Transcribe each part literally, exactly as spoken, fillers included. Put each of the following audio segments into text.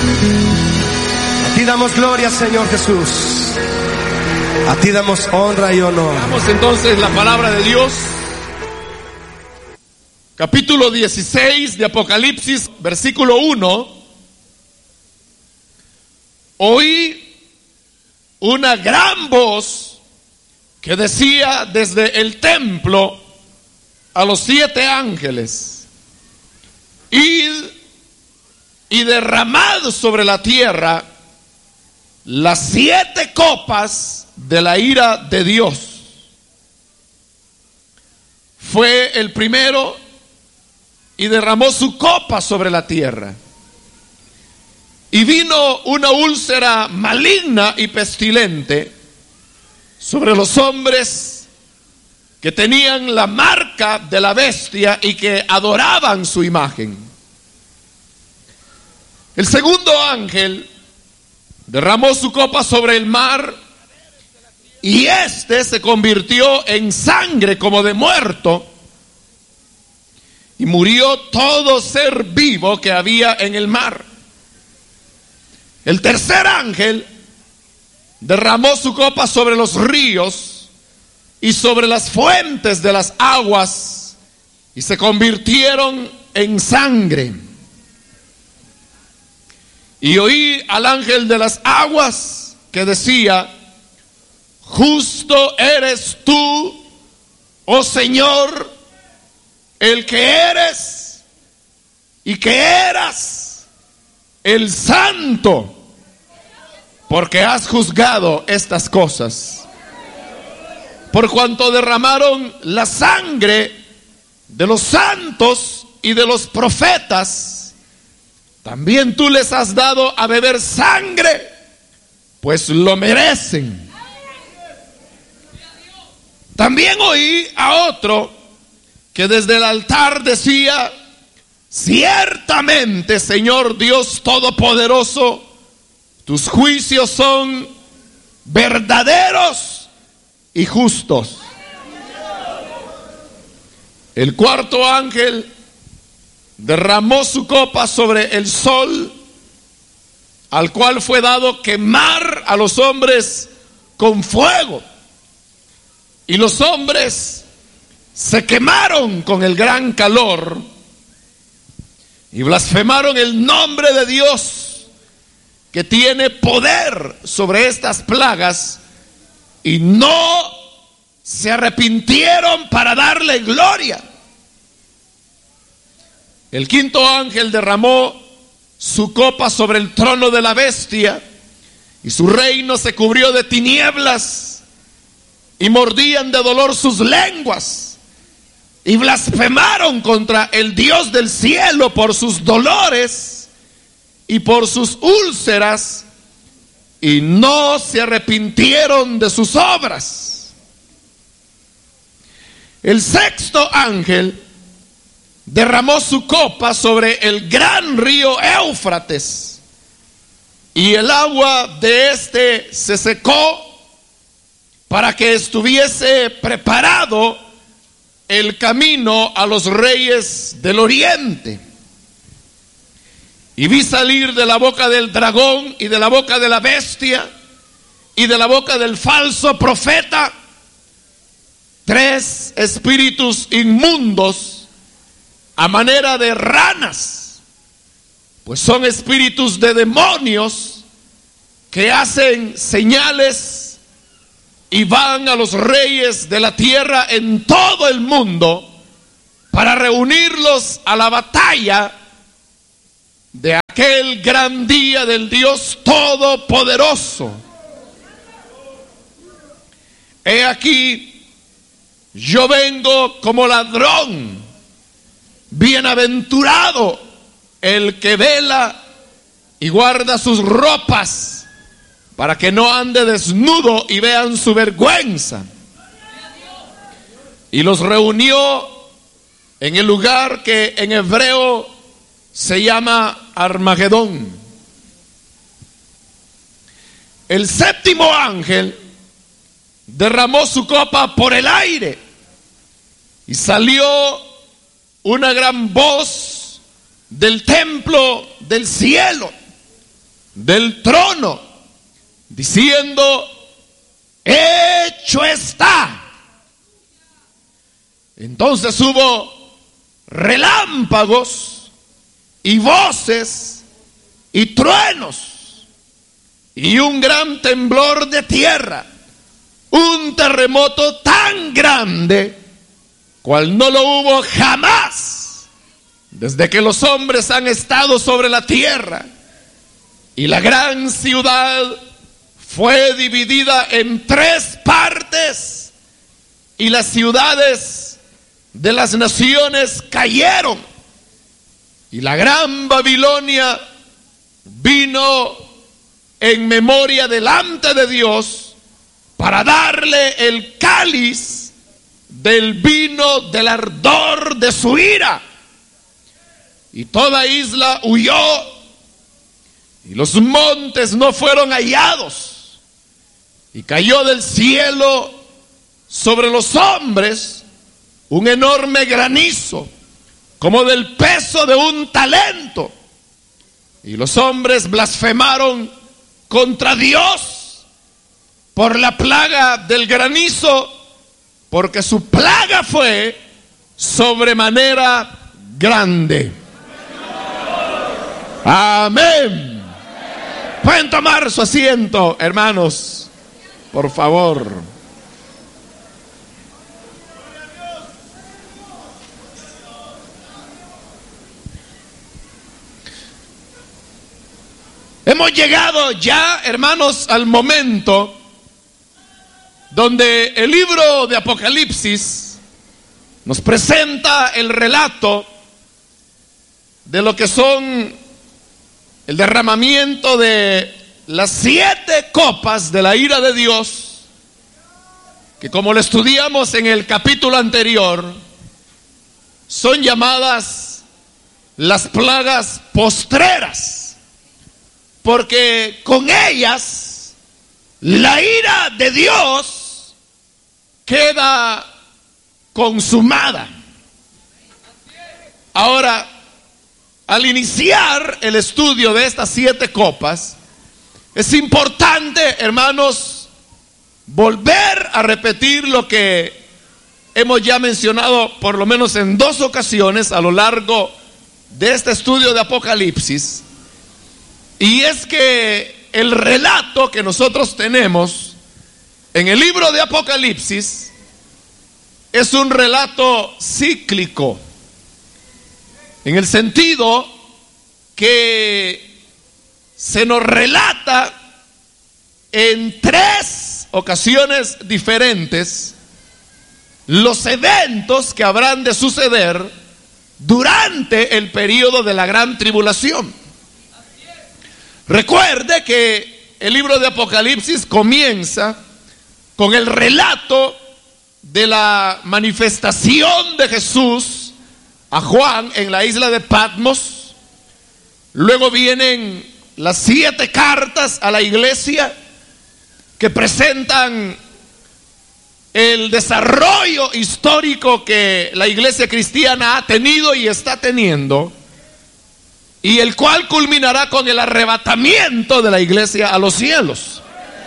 A ti damos gloria, Señor Jesús. A ti damos honra y honor. Veamos entonces la palabra de Dios. Capítulo dieciséis de Apocalipsis, versículo uno. Oí una gran voz que decía desde el templo a los siete ángeles: id y derramad sobre la tierra las siete copas de la ira de Dios. Fue el primero y derramó su copa sobre la tierra. Y vino una úlcera maligna y pestilente sobre los hombres que tenían la marca de la bestia y que adoraban su imagen. El segundo ángel derramó su copa sobre el mar, y éste se convirtió en sangre como de muerto, y murió todo ser vivo que había en el mar. El tercer ángel derramó su copa sobre los ríos y sobre las fuentes de las aguas, y se convirtieron en sangre. Y oí al ángel de las aguas que decía: justo eres tú, oh Señor, el que eres y que eras, el santo, porque has juzgado estas cosas. Por cuanto derramaron la sangre de los santos y de los profetas, también tú les has dado a beber sangre, pues lo merecen. También oí a otro que desde el altar decía: ciertamente, Señor Dios Todopoderoso, tus juicios son verdaderos y justos. El cuarto ángel derramó su copa sobre el sol, al cual fue dado quemar a los hombres con fuego. Y los hombres se quemaron con el gran calor y blasfemaron el nombre de Dios, que tiene poder sobre estas plagas, y no se arrepintieron para darle gloria. El quinto ángel derramó su copa sobre el trono de la bestia, y su reino se cubrió de tinieblas, y mordían de dolor sus lenguas, y blasfemaron contra el Dios del cielo por sus dolores y por sus úlceras, y no se arrepintieron de sus obras. El sexto ángel derramó su copa sobre el gran río Éufrates, y el agua de este se secó, para que estuviese preparado el camino a los reyes del oriente. Y vi salir de la boca del dragón y de la boca de la bestia y de la boca del falso profeta tres espíritus inmundos a manera de ranas, pues son espíritus de demonios que hacen señales y van a los reyes de la tierra en todo el mundo para reunirlos a la batalla de aquel gran día del Dios Todopoderoso. He aquí, yo vengo como ladrón. Bienaventurado el que vela y guarda sus ropas, para que no ande desnudo y vean su vergüenza. Y los reunió en el lugar que en hebreo se llama Armagedón. El séptimo ángel derramó su copa por el aire, y salió una gran voz del templo del cielo del trono, diciendo: hecho está. Entonces hubo relámpagos y voces y truenos y un gran temblor de tierra, un terremoto tan grande cual no lo hubo jamás desde que los hombres han estado sobre la tierra. Y la gran ciudad fue dividida en tres partes, y las ciudades de las naciones cayeron. Y la gran Babilonia vino en memoria delante de Dios para darle el cáliz del vino del ardor de su ira. Y toda isla huyó, y los montes no fueron hallados. Y cayó del cielo sobre los hombres un enorme granizo, como del peso de un talento. Y los hombres blasfemaron contra Dios por la plaga del granizo, porque su plaga fue sobremanera grande. Amén. Pueden tomar su asiento, hermanos, por favor. Hemos llegado ya, hermanos, al momento donde el libro de Apocalipsis nos presenta el relato de lo que son el derramamiento de las siete copas de la ira de Dios, que, como lo estudiamos en el capítulo anterior, son llamadas las plagas postreras, porque con ellas la ira de Dios queda consumada. Ahora, al iniciar el estudio de estas siete copas, es importante, hermanos, volver a repetir lo que hemos ya mencionado por lo menos en dos ocasiones a lo largo de este estudio de Apocalipsis. Y es que el relato que nosotros tenemos en el libro de Apocalipsis es un relato cíclico, en el sentido que se nos relata en tres ocasiones diferentes los eventos que habrán de suceder durante el periodo de la gran tribulación. Recuerde que el libro de Apocalipsis comienza con el relato de la manifestación de Jesús a Juan en la isla de Patmos. Luego vienen las siete cartas a la iglesia que presentan el desarrollo histórico que la iglesia cristiana ha tenido y está teniendo, y el cual culminará con el arrebatamiento de la iglesia a los cielos.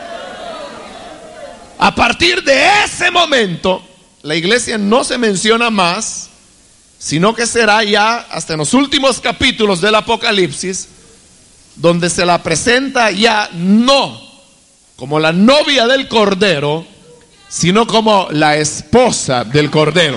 A partir de ese momento, la iglesia no se menciona más, sino que será ya hasta en los últimos capítulos del Apocalipsis, donde se la presenta ya no como la novia del Cordero, sino como la esposa del Cordero.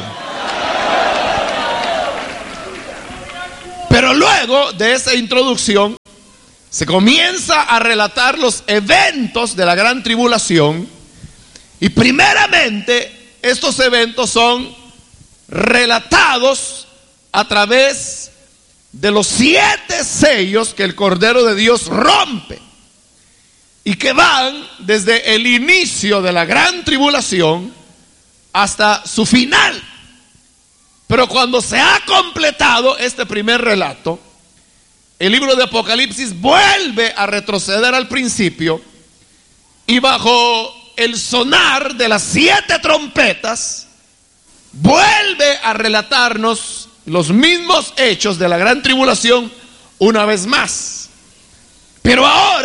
Pero luego de esa introducción se comienza a relatar los eventos de la gran tribulación, y primeramente estos eventos son relatados a través de los siete sellos que el Cordero de Dios rompe, y que van desde el inicio de la gran tribulación hasta su final. Pero cuando se ha completado este primer relato, el libro de Apocalipsis vuelve a retroceder al principio, y bajo el sonar de las siete trompetas vuelve a relatarnos los mismos hechos de la gran tribulación una vez más. Pero ahora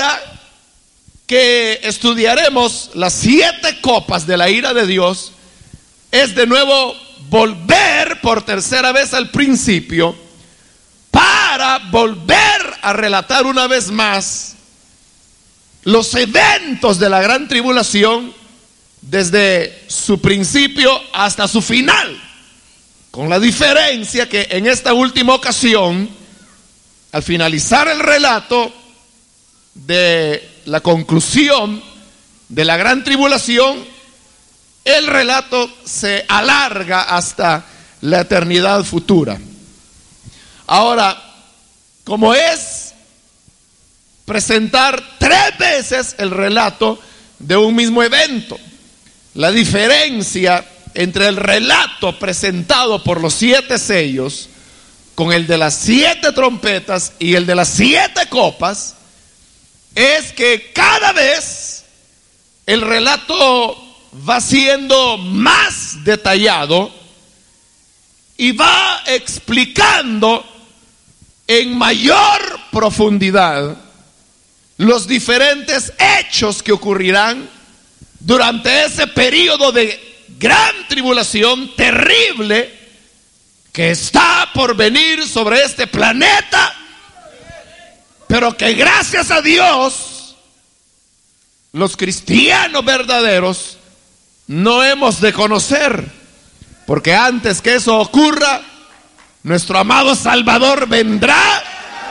que estudiaremos las siete copas de la ira de Dios es de nuevo volver por tercera vez al principio para volver a relatar una vez más los eventos de la gran tribulación desde su principio hasta su final, con la diferencia que en esta última ocasión, al finalizar el relato de la conclusión de la gran tribulación, el relato se alarga hasta la eternidad futura. Ahora, como es presentar tres veces el relato de un mismo evento, la diferencia entre el relato presentado por los siete sellos con el de las siete trompetas y el de las siete copas es que cada vez el relato va siendo más detallado y va explicando en mayor profundidad los diferentes hechos que ocurrirán durante ese periodo de gran tribulación terrible que está por venir sobre este planeta, pero que gracias a Dios los cristianos verdaderos no hemos de conocer, porque antes que eso ocurra, nuestro amado Salvador vendrá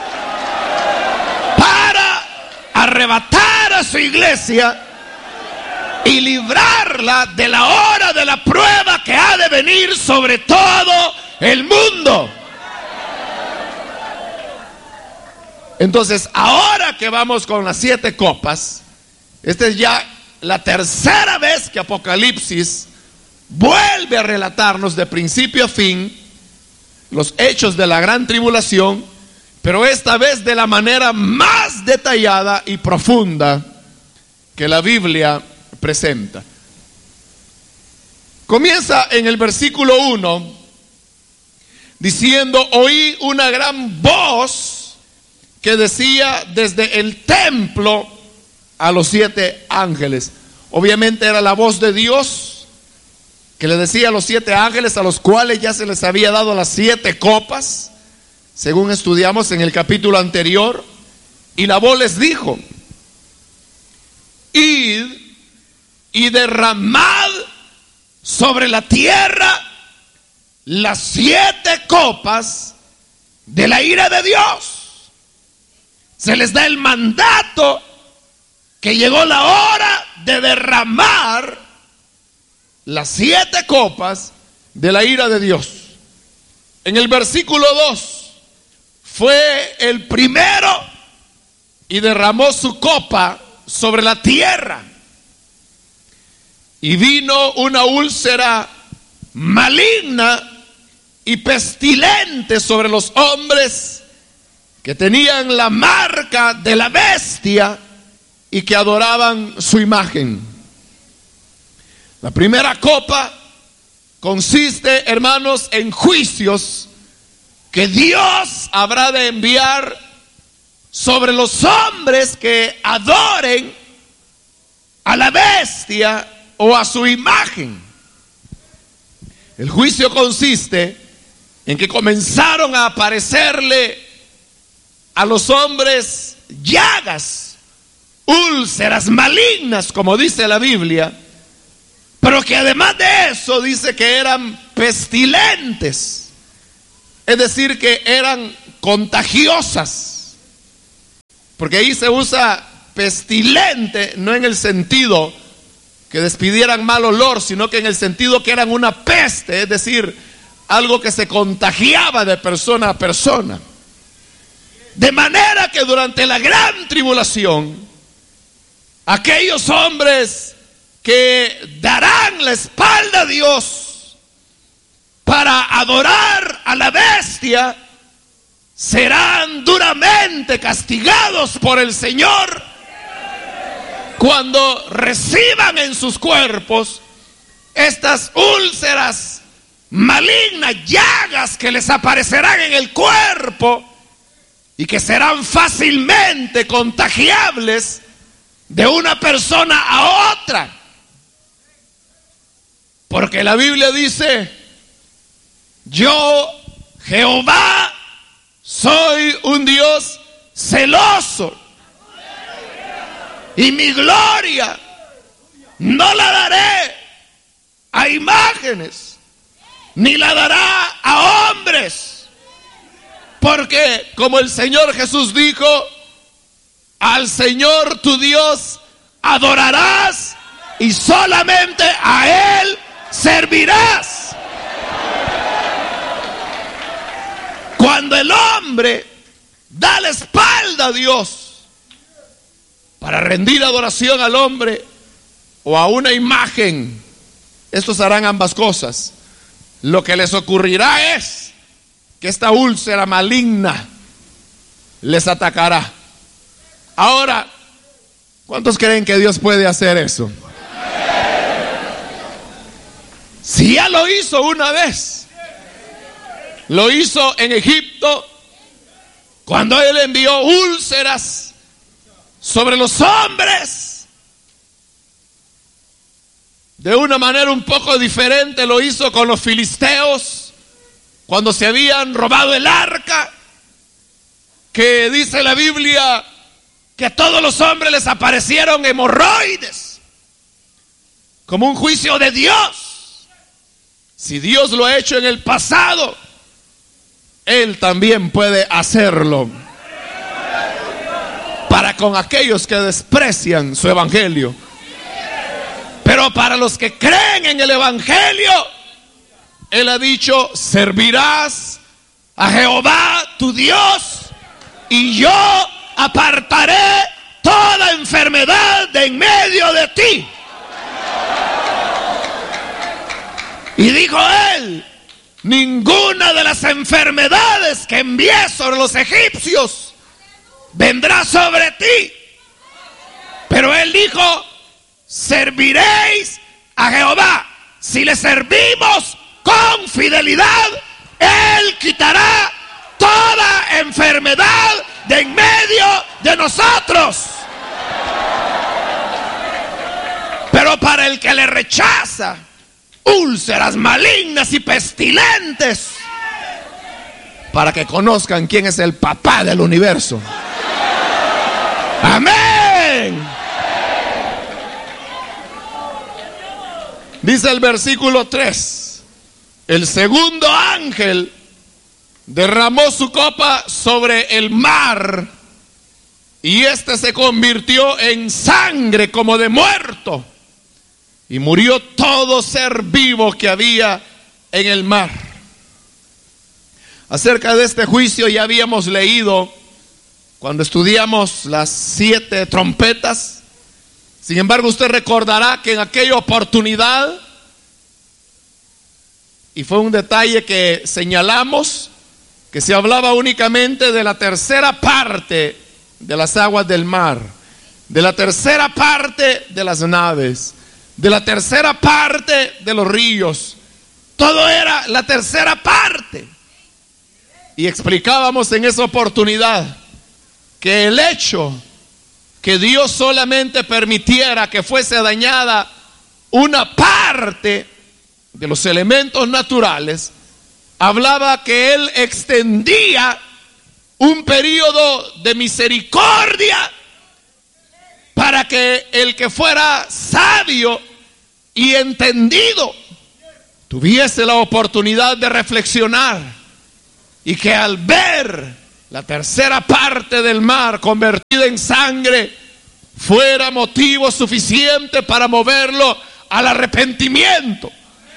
para arrebatar a su iglesia y librarla de la hora de la prueba que ha de venir sobre todo el mundo. Entonces, ahora que vamos con las siete copas, esta es ya la tercera vez que Apocalipsis vuelve a relatarnos de principio a fin los hechos de la gran tribulación, pero esta vez de la manera más detallada y profunda que la Biblia presenta. Comienza en el versículo uno diciendo: oí una gran voz que decía desde el templo a los siete ángeles. Obviamente era la voz de Dios que le decía a los siete ángeles, a los cuales ya se les había dado las siete copas, según estudiamos en el capítulo anterior. Y la voz les dijo: id y derramad sobre la tierra las siete copas de la ira de Dios. Se les da el mandato que llegó la hora de derramar las siete copas de la ira de Dios. En el versículo dos, fue el primero y derramó su copa sobre la tierra. Y vino una úlcera maligna y pestilente sobre los hombres que tenían la marca de la bestia y que adoraban su imagen. La primera copa consiste, hermanos, en juicios que Dios habrá de enviar sobre los hombres que adoren a la bestia o a su imagen. El juicio consiste en que comenzaron a aparecerle a los hombres llagas, úlceras malignas, como dice la Biblia, pero que además de eso dice que eran pestilentes, es decir, que eran contagiosas, porque ahí se usa pestilente no en el sentido que despidieran mal olor, sino que en el sentido que eran una peste, es decir, algo que se contagiaba de persona a persona. De manera que durante la gran tribulación, aquellos hombres que darán la espalda a Dios para adorar a la bestia serán duramente castigados por el Señor cuando reciban en sus cuerpos estas úlceras malignas, llagas que les aparecerán en el cuerpo y que serán fácilmente contagiables de una persona a otra. Porque la Biblia dice: yo, Jehová, soy un Dios celoso, y mi gloria no la daré a imágenes, ni la dará a hombres. Porque como el Señor Jesús dijo: al Señor tu Dios adorarás y solamente a Él servirás. Cuando el hombre da la espalda a Dios para rendir adoración al hombre o a una imagen, estos harán ambas cosas. Lo que les ocurrirá es que esta úlcera maligna les atacará. Ahora, ¿cuántos creen que Dios puede hacer eso? Si ya lo hizo una vez, lo hizo en Egipto, cuando Él envió úlceras sobre los hombres. De una manera un poco diferente lo hizo con los filisteos, cuando se habían robado el arca, que dice la Biblia que a todos los hombres les aparecieron hemorroides, como un juicio de Dios. Si Dios lo ha hecho en el pasado, Él también puede hacerlo para con aquellos que desprecian su evangelio. Pero para los que creen en el evangelio, Él ha dicho: servirás a Jehová tu Dios, y yo apartaré toda enfermedad de en medio de ti. Y dijo Él: ninguna de las enfermedades que envié sobre los egipcios vendrá sobre ti. Pero Él dijo: serviréis a Jehová. Si le servimos con fidelidad, Él quitará toda enfermedad de en medio de nosotros. Pero para el que le rechaza, úlceras malignas y pestilentes, para que conozcan quién es el papá del universo. Amén. Dice el versículo tres: el segundo ángel derramó su copa sobre el mar, y éste se convirtió en sangre como de muerto, y murió todo ser vivo que había en el mar. Acerca de este juicio ya habíamos leído cuando estudiamos las siete trompetas. Sin embargo, usted recordará que en aquella oportunidad, y fue un detalle que señalamos, que se hablaba únicamente de la tercera parte de las aguas del mar, de la tercera parte de las naves, de la tercera parte de los ríos. Todo era la tercera parte. Y explicábamos en esa oportunidad que el hecho que Dios solamente permitiera que fuese dañada una parte de los elementos naturales, hablaba que Él extendía un periodo de misericordia para que el que fuera sabio y entendido tuviese la oportunidad de reflexionar, y que al ver la tercera parte del mar convertida en sangre fuera motivo suficiente para moverlo al arrepentimiento.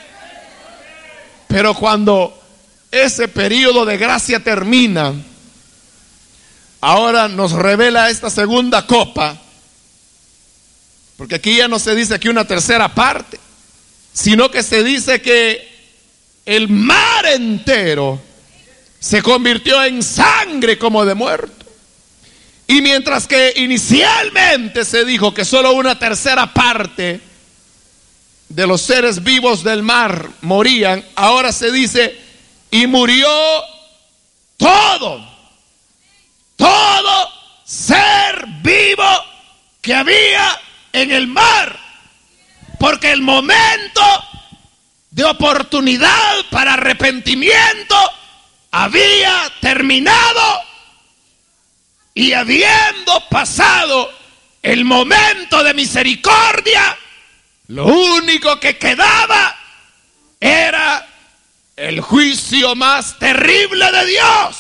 Pero cuando ese periodo de gracia termina, ahora nos revela esta segunda copa, porque aquí ya no se dice que una tercera parte, sino que se dice que el mar entero se convirtió en sangre como de muerto. Y mientras que inicialmente se dijo que solo una tercera parte de los seres vivos del mar morían, ahora se dice: y murió todo, todo ser vivo que había en el mar, porque el momento de oportunidad para arrepentimiento había terminado, y habiendo pasado el momento de misericordia, lo único que quedaba era el juicio más terrible de Dios.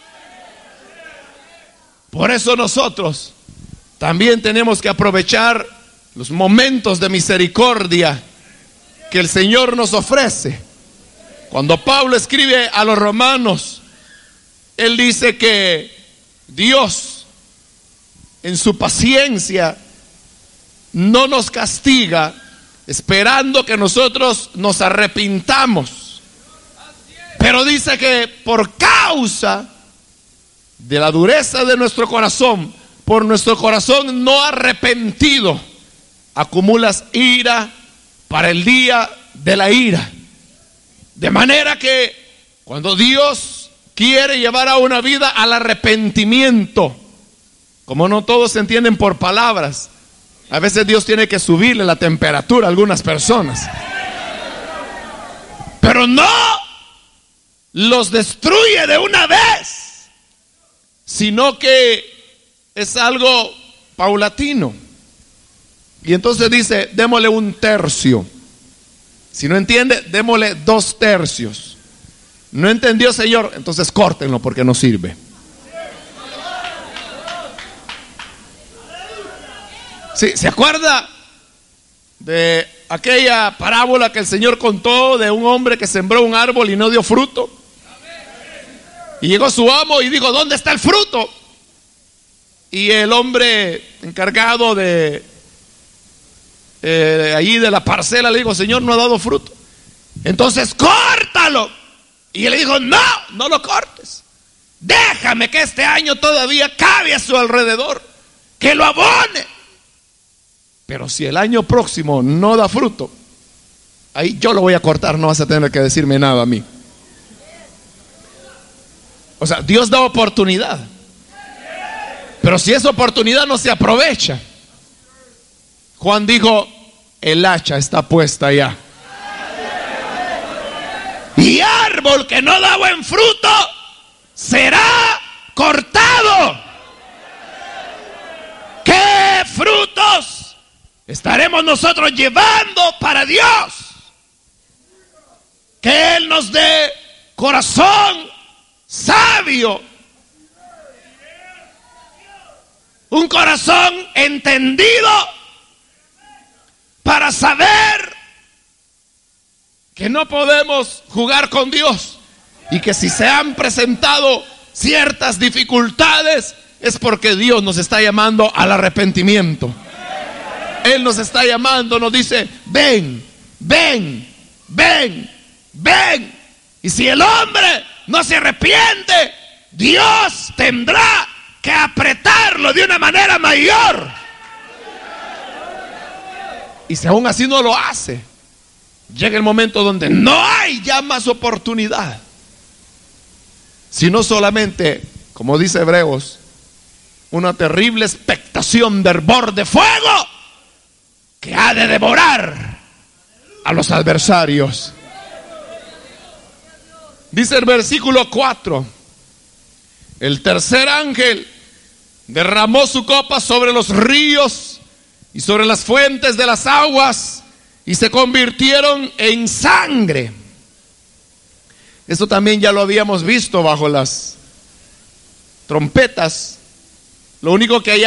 Por eso nosotros también tenemos que aprovechar los momentos de misericordia que el Señor nos ofrece. Cuando Pablo escribe a los romanos, él dice que Dios, en su paciencia, no nos castiga esperando que nosotros nos arrepintamos, pero dice que por causa de la dureza de nuestro corazón, por nuestro corazón no arrepentido, acumulas ira para el día de la ira. De manera que cuando Dios quiere llevar a una vida al arrepentimiento, como no todos se entienden por palabras, a veces Dios tiene que subirle la temperatura a algunas personas, pero no los destruye de una vez, sino que es algo paulatino. Y entonces dice, démosle un tercio. Si no entiende, démosle dos tercios. ¿No entendió, Señor? Entonces córtenlo porque no sirve. Sí, ¿se acuerda de aquella parábola que el Señor contó de un hombre que sembró un árbol y no dio fruto? Y llegó su amo y dijo, ¿dónde está el fruto? Y el hombre encargado de eh, allí de la parcela le dijo, Señor, no ha dado fruto. Entonces córtalo. Y él le dijo, no, no lo cortes. Déjame que este año todavía cabe a su alrededor, que lo abone. Pero si el año próximo no da fruto, ahí yo lo voy a cortar, no vas a tener que decirme nada a mí. O sea, Dios da oportunidad, pero si esa oportunidad no se aprovecha, Juan dijo, el hacha está puesta ya. Y árbol que no da buen fruto será cortado. ¿Qué frutos estaremos nosotros llevando para Dios? Que Él nos dé corazón sabio, un corazón entendido para saber que no podemos jugar con Dios, y que si se han presentado ciertas dificultades es porque Dios nos está llamando al arrepentimiento. Él nos está llamando, nos dice, ven, ven, ven, ven. Y si el hombre no se arrepiente, Dios tendrá que apretarlo de una manera mayor. Y si aún así no lo hace, llega el momento donde no hay ya más oportunidad, sino solamente, como dice Hebreos, una terrible expectación de hervor de fuego que ha de devorar a los adversarios. Dice el versículo cuatro, el tercer ángel derramó su copa sobre los ríos y sobre las fuentes de las aguas, y se convirtieron en sangre. Esto también ya lo habíamos visto bajo las trompetas. Lo único que hay